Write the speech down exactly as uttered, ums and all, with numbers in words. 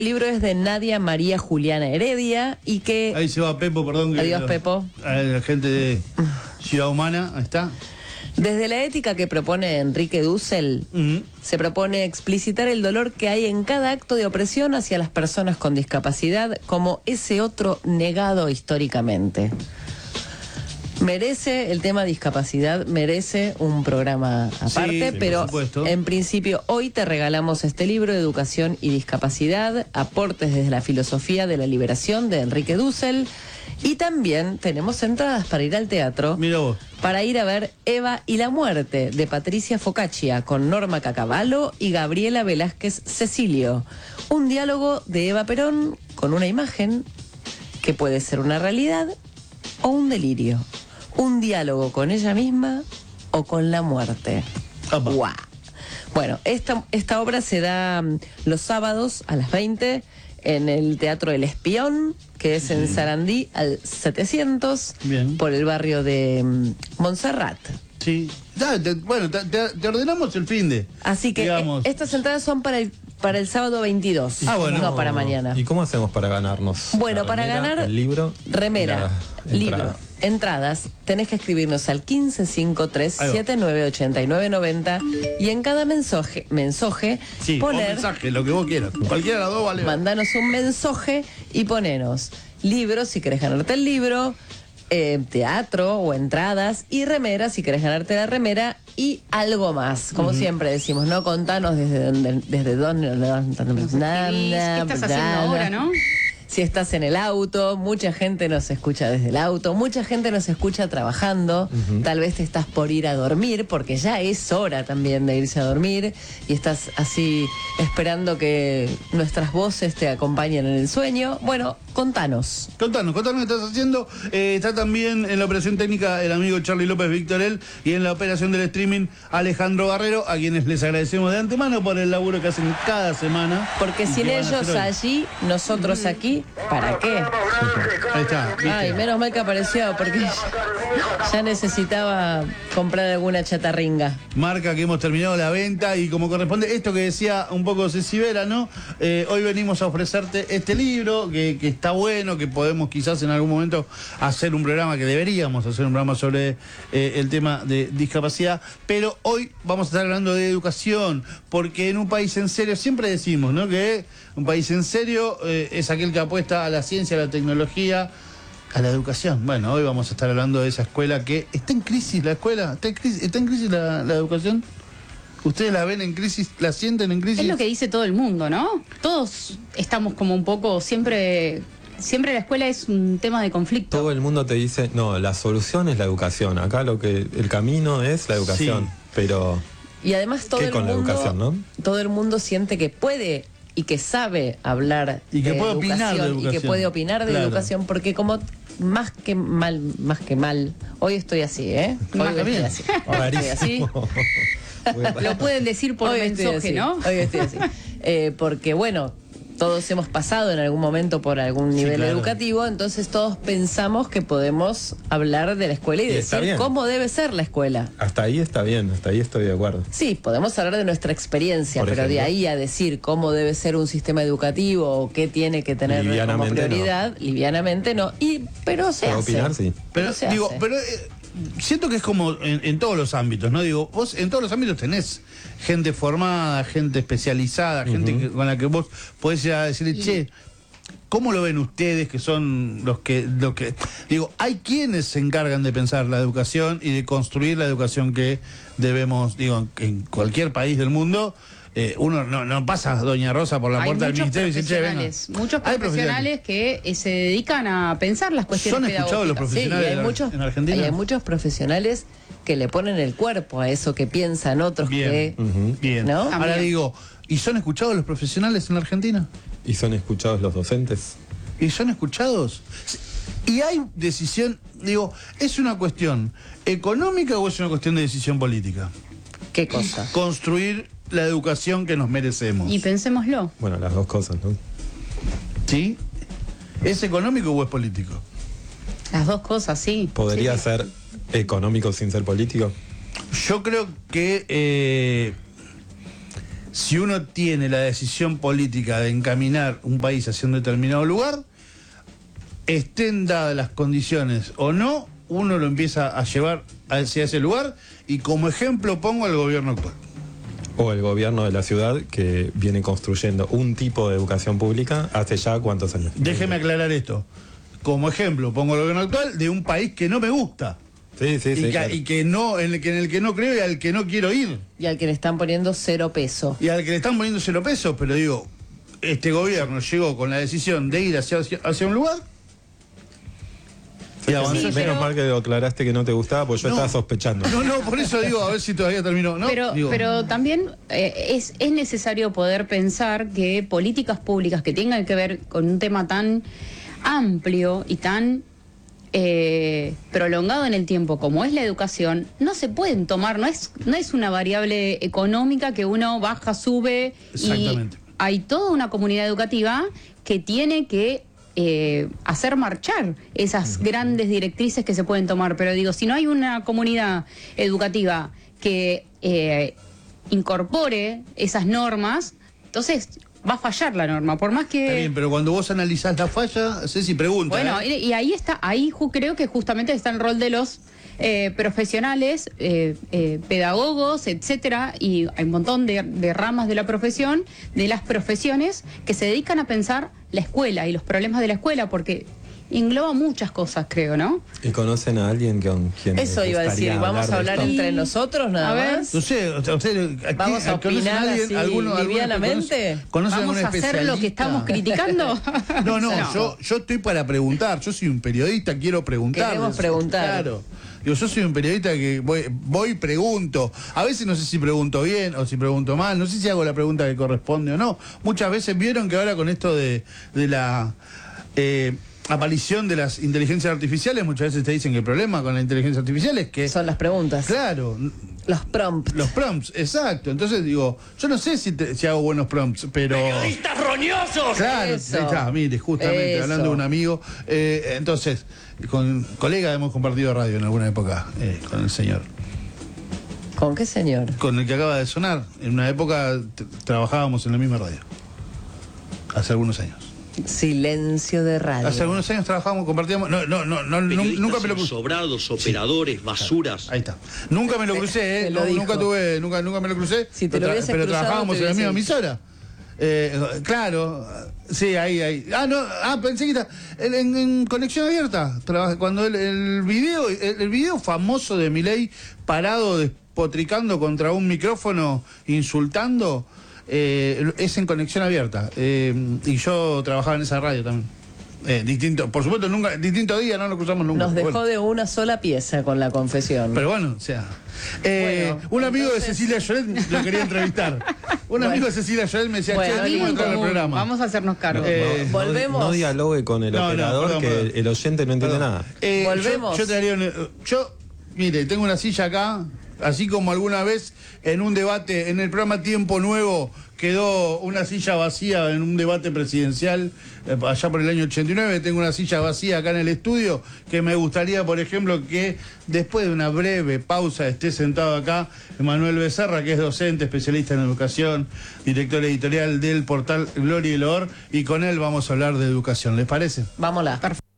El libro es de Nadia María Juliana Heredia y que... Ahí se va Pepo, perdón. Que Adiós, lo, Pepo. A la gente de Ciudad Humana, ahí está. Desde la ética que propone Enrique Dussel, Uh-huh. se propone explicitar el dolor que hay en cada acto de opresión hacia las personas con discapacidad como ese otro negado históricamente. Merece, el tema discapacidad merece un programa aparte, Sí, pero por supuesto. en principio hoy te regalamos este libro, Educación y Discapacidad, aportes desde la filosofía de la liberación de Enrique Dussel, y también tenemos entradas para ir al teatro, Mira vos. para ir a ver Eva y la muerte de Patricia Focaccia con Norma Cacavallo y Gabriela Velázquez Cecilio. Un diálogo de Eva Perón con una imagen que puede ser una realidad o un delirio. Un diálogo con ella misma o con la muerte. Apa. ¡Guau! Bueno, esta, esta obra se da mm, los sábados a las veinte en el Teatro El Espión, que es en Sarandí al setecientos, Bien. por el barrio de mm, Montserrat. Sí. Ya, te- bueno, te, te- te ordenamos el fin de. Así que digamos. eh, estas entradas son para el, para el sábado veintidós, Ah, bueno. no para mañana. ¿Y cómo hacemos para ganarnos? Bueno, La para remera, ganar el libro, remera, la libro, entrada. entradas, tenés que escribirnos al quince cincuenta y tres Ahí va. setenta y nueve ochenta y nueve noventa y en cada mensaje, mensaje Sí, o poner, mensaje, lo que vos quieras. Cualquiera de las dos vale. mandanos un mensaje y ponenos libros si querés ganarte el libro, eh, teatro o entradas, y remera si querés ganarte la remera, y algo más. Como siempre decimos, no contanos desde dónde, desde dónde, ¿Qué estás haciendo ahora, no? si estás en el auto, mucha gente nos escucha desde el auto, mucha gente nos escucha trabajando, uh-huh. Tal vez te estás por ir a dormir, porque ya es hora también de irse a dormir, y estás así esperando que nuestras voces te acompañen en el sueño. Bueno, contanos. Contanos, contanos qué estás haciendo. Eh, está también en la operación técnica el amigo Charlie López Victorel, y en la operación del streaming Alejandro Barrero, a quienes les agradecemos de antemano por el laburo que hacen cada semana. Porque sin ellos allí, nosotros aquí, ¿para qué? Ahí está. ¿viste? Ay, menos mal que apareció, porque ya, ya necesitaba comprar alguna chatarringa. Marca que hemos terminado la venta, y como corresponde, esto que decía un poco Ceci Vera, ¿no? Eh, hoy venimos a ofrecerte este libro, que, que está bueno, que podemos quizás en algún momento hacer un programa, que deberíamos hacer un programa sobre eh, el tema de discapacidad, pero hoy vamos a estar hablando de educación, porque en un país en serio, siempre decimos, ¿no? Que un país en serio eh, es aquel que apuesta a la ciencia, a la tecnología, a la educación. Bueno, hoy vamos a estar hablando de esa escuela que está en crisis, la escuela, está en crisis, ¿está en crisis la, la educación? ¿Ustedes la ven en crisis, la sienten en crisis? Es lo que dice todo el mundo, ¿no? Todos estamos como un poco, siempre, siempre la escuela es un tema de conflicto. Todo el mundo te dice, no, la solución es la educación. Acá lo que el camino es la educación, Sí. pero Y además todo ¿qué el con la mundo, educación, no? todo el mundo siente que puede y que sabe hablar Y que de puede educación, opinar de y educación. que puede opinar de Claro. educación, porque como más que mal, más que mal, hoy estoy así, ¿eh? Hoy Más estoy bien. así. Hoy estoy así. Lo pueden decir por Hoy estoy mensaje, así, ¿no? Hoy estoy así. Eh, porque bueno, todos hemos pasado en algún momento por algún Sí, nivel claro. educativo, entonces todos pensamos que podemos hablar de la escuela y, Y está decir bien. cómo debe ser la escuela. hasta ahí está bien, hasta ahí estoy de acuerdo. Sí, podemos hablar de nuestra experiencia, Por pero de ejemplo. ahí a decir cómo debe ser un sistema educativo o qué tiene que tener como Livianamente prioridad, livianamente no. Y pero se Para hace. opinar, sí. Pero se digo, hace. pero eh, siento que es como en, en todos los ámbitos, ¿no? Digo, vos en todos los ámbitos tenés gente formada, gente especializada, gente que- con la que vos podés ir a decirle, che, ¿cómo lo ven ustedes que son los que, los que... Digo, hay quienes se encargan de pensar la educación y de construir la educación que debemos, digo, en, en cualquier país del mundo. Eh, uno no, no pasa Doña Rosa por la Hay puerta del muchos ministerio y dice, che, venga. profesionales, muchos Hay profesionales que eh, se dedican a pensar las cuestiones ¿Son escuchados los pedagógicas. Sí, y profesionales hay muchos, en Argentina? y hay muchos profesionales que le ponen el cuerpo a eso que piensan otros Bien, que... Ujú. bien. ¿No? Ahora También. digo, ¿y son escuchados los profesionales en la Argentina? ¿Y son escuchados los docentes? ¿Y son escuchados? Y hay decisión, digo, ¿es una cuestión económica o es una cuestión de decisión política? ¿Qué cosa? Construir la educación que nos merecemos. Y pensémoslo. Bueno, las dos cosas, ¿no? ¿Sí? ¿Es económico o es político? Las dos cosas, sí. ¿Podría Sí. ser económico sin ser político? Yo creo que... eh, si uno tiene la decisión política de encaminar un país hacia un determinado lugar, estén dadas las condiciones o no, uno lo empieza a llevar hacia ese lugar, y como ejemplo pongo al gobierno actual. O el gobierno de la ciudad, que viene construyendo un tipo de educación pública hace ya cuántos años. Déjeme aclarar esto. Como ejemplo pongo el gobierno actual de un país que no me gusta. Sí, sí, y, sí. que, Claro. y que no, en el que, en el que no creo y al que no quiero ir. Y al que le están poniendo cero peso. Y al que le están poniendo cero pesos, pero digo, este gobierno llegó con la decisión de ir hacia, hacia, hacia un lugar. Y avanzó. Sí, Menos pero- mal que aclaraste que no te gustaba, porque yo No. estaba sospechando. No, no, por eso digo, a ver si todavía terminó. No, pero, digo, pero también eh, es, es necesario poder pensar que políticas públicas que tengan que ver con un tema tan amplio y tan eh, prolongado en el tiempo como es la educación, no se pueden tomar, no es, no es una variable económica que uno baja, sube, y Exactamente. hay toda una comunidad educativa que tiene que eh, hacer marchar esas grandes directrices que se pueden tomar. Pero digo, si no hay una comunidad educativa que eh, incorpore esas normas, entonces va a fallar la norma, por más que... está bien, pero cuando vos analizás la falla, Ceci pregunta. Bueno, ¿eh? y, y ahí está, ahí ju- creo que justamente está el rol de los eh, profesionales, eh, eh, pedagogos, etcétera, y hay un montón de, de ramas de la profesión, de las profesiones que se dedican a pensar la escuela y los problemas de la escuela, porque engloba muchas cosas, creo, ¿no? ¿Y conocen a alguien con quien Eso les iba a decir, gustaría vamos a hablar hablar de esto? entre nosotros nada A ver. más. No sé, o sea, usted, aquí, Vamos a ¿conocen opinar alguien, así alguno, alguno que livianamente. conoce- conoce Vamos algún a hacer lo que especialista? estamos criticando. No, no, No. Yo, yo estoy para preguntar. Yo soy un periodista, quiero preguntar. Queremos preguntar. Claro. Digo, yo soy un periodista que voy, voy y pregunto. A veces no sé si pregunto bien o si pregunto mal. No sé si hago la pregunta que corresponde o no. Muchas veces vieron que ahora con esto de, de la eh, aparición de las inteligencias artificiales, muchas veces te dicen que el problema con la inteligencia artificial es que... Son las preguntas. Claro, Los prompts. los prompts, exacto. Entonces digo, yo no sé si, te- si hago buenos prompts, pero... ¡Periodistas roñosos! Claro, Eso. ahí está, mire, justamente, Eso. hablando de un amigo. Eh, entonces, con colega hemos compartido radio en alguna época eh, con el señor. ¿Con qué señor? Con el que acaba de sonar. En una época t- trabajábamos en la misma radio. Hace algunos años. Silencio de radio. Hace algunos años trabajábamos, compartíamos. No, no, no, no, nu- Periodistas nunca me lo crucé. sobrados, operadores, basuras. Ahí está. Nunca me lo crucé, Me eh. lo No, dijo. nunca tuve, nunca, nunca me lo crucé. Si te pero, lo tra- hubiese pero cruzado, trabajábamos te en la misma hubiese emisora. Eh, claro, sí, ahí, ahí. Ah, no, ah, pensé que está en, en- en conexión abierta. Traba- Cuando el, el video, el, el video famoso de Milei parado despotricando contra un micrófono, insultando, eh, es en conexión abierta. Eh, y yo trabajaba en esa radio también. Eh, distinto, por supuesto, nunca, distinto día, no lo cruzamos nunca. Nos dejó Bueno. de una sola pieza con la confesión. Pero bueno, o sea. eh, Bueno, un amigo entonces- de Cecilia Lloret lo quería entrevistar. Un Bueno. amigo de Cecilia Lloret me decía, Bueno, che, amigo tengo que en entrar al Común. programa. Vamos a hacernos cargo. Eh, No, volvemos. No dialogue con el No, no, operador, perdón, que perdón. el oyente no entiende Perdón. nada. Eh, Volvemos. Yo, yo traería un- yo, mire, tengo una silla acá, así como alguna vez en un debate, en el programa Tiempo Nuevo, quedó una silla vacía en un debate presidencial, eh, allá por el año ochenta y nueve, tengo una silla vacía acá en el estudio, que me gustaría, por ejemplo, que después de una breve pausa esté sentado acá Manuel Becerra, que es docente, especialista en educación, director editorial del portal Gloria y Loor, y con él vamos a hablar de educación, ¿les parece? Vámonos. Perfecto.